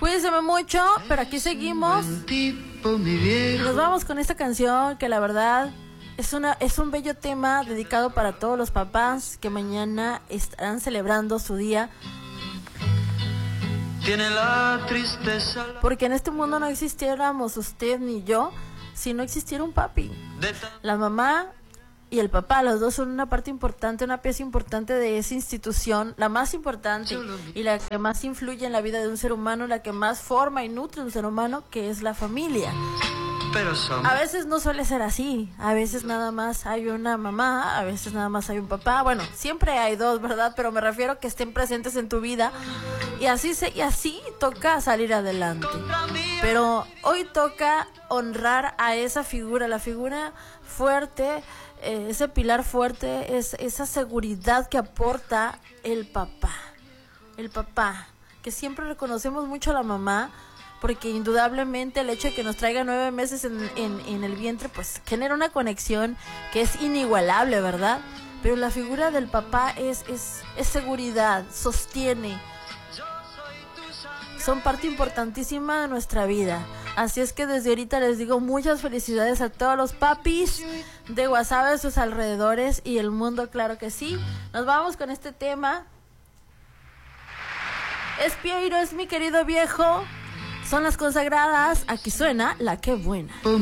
Cuídense mucho, pero aquí seguimos. Y nos vamos con esta canción que la verdad es un bello tema dedicado para todos los papás que mañana estarán celebrando su día. Tiene la tristeza. Porque en este mundo no existiéramos usted ni yo si no existiera un papi. La mamá y el papá, los dos son una parte importante, una pieza importante de esa institución, la más importante y la que más influye en la vida de un ser humano, la que más forma y nutre un ser humano, que es la familia. A veces no suele ser así, a veces nada más hay una mamá, a veces nada más hay un papá, bueno, siempre hay dos, ¿verdad? Pero me refiero a que estén presentes en tu vida y así toca salir adelante. Pero hoy toca honrar a esa figura, la figura fuerte, ese pilar fuerte, es esa seguridad que aporta el papá, que siempre reconocemos mucho a la mamá, porque indudablemente el hecho de que nos traiga 9 meses en el vientre, pues genera una conexión que es inigualable, ¿verdad? Pero la figura del papá es seguridad, sostiene, son parte importantísima de nuestra vida. Así es que desde ahorita les digo muchas felicidades a todos los papis de Guasave, sus alrededores y el mundo, claro que sí. Nos vamos con este tema. Es Piero, es mi querido viejo. Son las consagradas. Aquí suena La Que Buena.